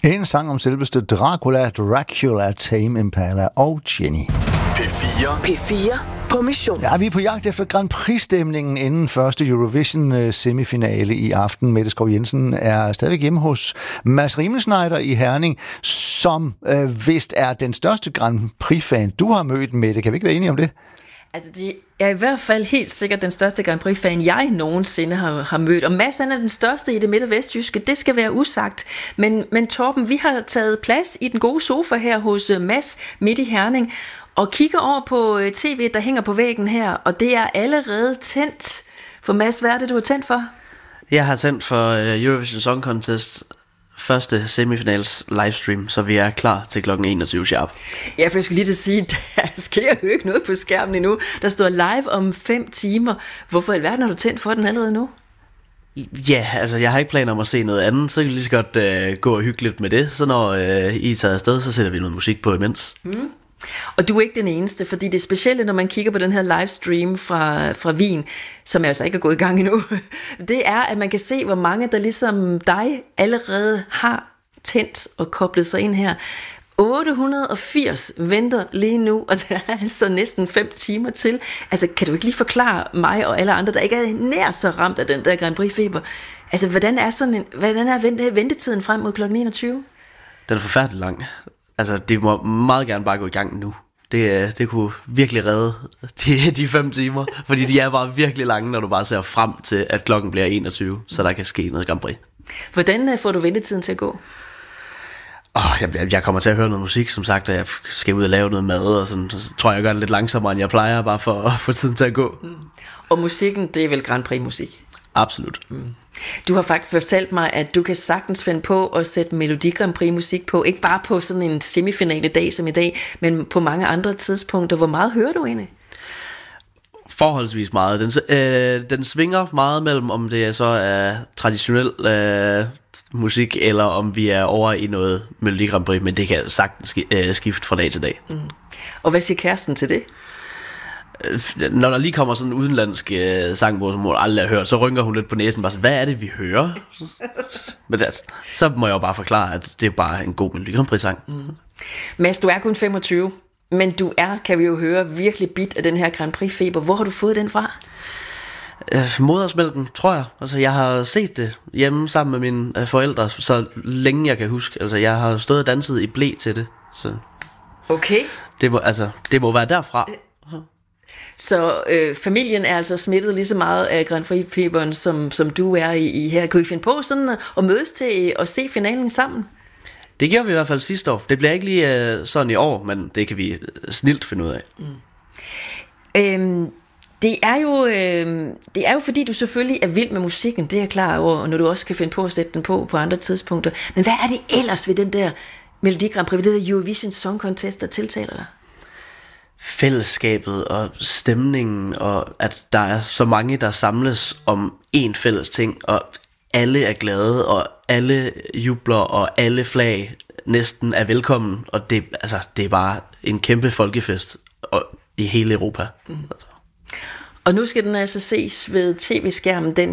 En sang om selveste Dracula, Tame Impala og Jenny. P4 på mission. Ja, vi er på jagt efter Grand Prix-stemningen inden første Eurovision-semifinale i aften. Mette Skov Jensen er stadigvæk hjemme hos Mads Riemenschneider i Herning, som vist er den største Grand Prix-fan, du har mødt, Mette. Kan vi ikke være enige om det? Altså, det er i hvert fald helt sikkert den største Grand Prix-fan, jeg nogensinde har mødt. Og Mads er den største i det midt- og vestjyske. Det skal være usagt. Men Torben, vi har taget plads i den gode sofa her hos Mads midt i Herning, og kigger over på tv, der hænger på væggen her, og det er allerede tændt. For Mads, hvad er det, du har tændt for? Jeg har tændt for Eurovision Song Contest første semifinals livestream, så vi er klar til klokken 21 sharp. Ja, for jeg skulle lige til at sige, der sker jo ikke noget på skærmen endnu. Der står live om 5 timer. Hvorfor i alverden har du tændt for den allerede nu? Ja, altså jeg har ikke planer om at se noget andet, så kan vi lige så godt gå og hygge lidt med det. Så når I er taget afsted, så sætter vi noget musik på imens. Mm. Og du er ikke den eneste, fordi det specielle, når man kigger på den her livestream fra Wien, som altså ikke er gået i gang endnu, det er, at man kan se, hvor mange, der ligesom dig allerede har tændt og koblet sig ind her. 880 venter lige nu, og der er altså næsten 5 timer til. Altså, kan du ikke lige forklare mig og alle andre, der ikke er nær så ramt af den der Grand Prix-feber? Altså, hvordan er ventetiden frem mod klokken 21? Den er forfærdelig lang. Altså, de må meget gerne bare gå i gang nu. Det kunne virkelig redde de 5 timer, fordi de er bare virkelig lange, når du bare ser frem til, at klokken bliver 21, så der kan ske noget Grand Prix. Hvordan får du ventetiden til at gå? Jeg kommer til at høre noget musik, som sagt, og jeg skal ud og lave noget mad, og sådan, så tror jeg gør det lidt langsommere, end jeg plejer, bare for at få tiden til at gå. Mm. Og musikken, det er vel Grand Prix-musik? Absolut. Mm. Du har faktisk fortalt mig, at du kan sagtens finde på at sætte Melodi Grand Prix musik på, ikke bare på sådan en semifinale dag som i dag, men på mange andre tidspunkter. Hvor meget hører du egentlig? Forholdsvis meget. Den svinger meget mellem, om det så er traditionel musik, eller om vi er over i noget Melodi Grand Prix, men det kan sagtens skifte fra dag til dag. Mm. Og hvad siger kæresten til det? Når der lige kommer sådan en udenlandsk sang på, som hun aldrig har hørt, så rynker hun lidt på næsen, bare så, hvad er det, vi hører? Men så må jeg jo bare forklare, at det er bare en god Melodi Grand Prix sang. Mm. Mads, du er kun 25, men du er, kan vi jo høre, virkelig bit af den her Grand Prix-feber. Hvor har du fået den fra? Modersmælken, tror jeg. Altså, jeg har set det hjemme sammen med mine forældre, så længe jeg kan huske. Altså, jeg har stået og danset i ble til det. Så. Okay. Det må være derfra. Så familien er altså smittet lige så meget af Grand Prix-feberen, som du er i her. Kan I finde på sådan at mødes til at se finalen sammen? Det gjorde vi i hvert fald sidste år. Det bliver ikke lige sådan i år, men det kan vi snilt finde ud af. Mm. Det er jo fordi du selvfølgelig er vild med musikken, det er jeg klar over, og når du også kan finde på at sætte den på andre tidspunkter. Men hvad er det ellers ved den der Melodi Grand Prix, det der Eurovision Song Contest, der tiltaler dig? Fællesskabet og stemningen, og at der er så mange, der samles om en fælles ting, og alle er glade, og alle jubler, og alle flag næsten er velkommen, og det er bare en kæmpe folkefest i hele Europa. Mm. Og nu skal den altså ses ved tv-skærmen, den